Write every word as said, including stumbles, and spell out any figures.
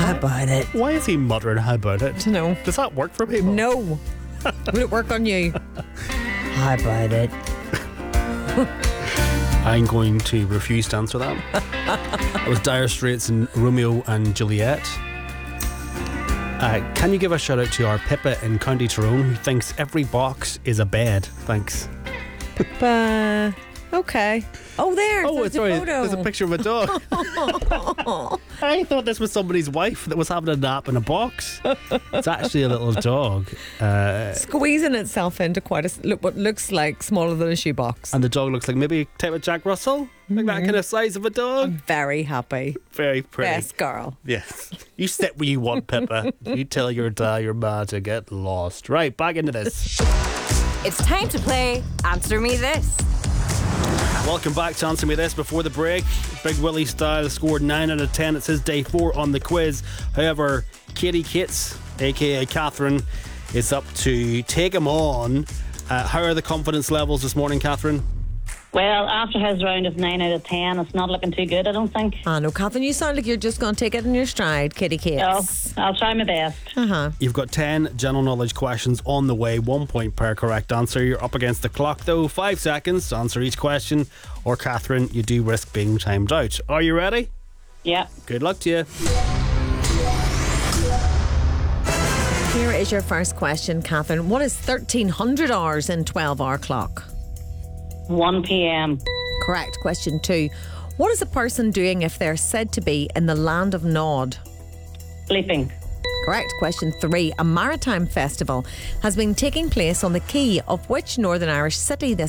How about it? Why is he muttering, how about it? I don't know. Does that work for people? No. Would it work on you? How about it? I'm going to refuse to answer that. It was Dire Straits and Romeo and Juliet. Uh, can you give a shout out to our Pippa in County Tyrone, who thinks every box is a bed? Thanks. Pippa. Okay. Oh, there. Oh, there's sorry. a photo. There's a picture of a dog. I thought this was somebody's wife that was having a nap in a box. It's actually a little dog. Uh, Squeezing itself into quite a look, what looks like smaller than a shoebox. and the dog looks like maybe a type of Jack Russell. Like that kind of size of a dog. I'm very happy. Very pretty. Best girl. Yes. You sit where you want, Pippa. You tell your dad your ma to get lost. Right, back into this. It's time to play Answer Me This. Welcome back to Answer Me This. Before the break, Big Willie Style scored nine out of ten. It's his day four on the quiz. However, Katie Kitts, aka Catherine, is up to take him on. Uh, how are the confidence levels this morning, Catherine? Well, after his round of nine out of ten, it's not looking too good, I don't think. I know, Catherine, you sound like you're just going to take it in your stride, Kitty Kates. So, I'll try my best. Uh-huh. You've got ten general knowledge questions on the way, one point per correct answer. You're up against the clock, though. Five seconds to answer each question, or Catherine, you do risk being timed out. Are you ready? Yeah. Good luck to you. Here is your first question, Catherine. What is thirteen hundred hours in twelve-hour clock? one p.m. Correct. Question two. What is a person doing if they're said to be in the land of Nod? Sleeping. Correct. Question three. A maritime festival has been taking place on the quay of which Northern Irish city this